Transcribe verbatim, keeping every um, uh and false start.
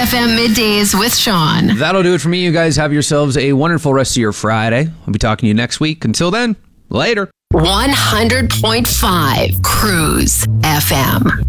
F M Middays with Sean. That'll do it for me. You guys have yourselves a wonderful rest of your Friday. I'll be talking to you next week. Until then, later. one hundred point five Cruise F M.